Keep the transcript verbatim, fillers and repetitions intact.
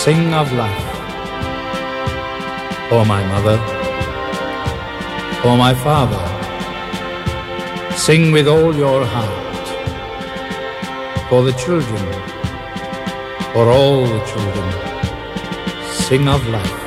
sing of life. For my mother, for my father, sing with all your heart. For the children, for all the children, sing of life.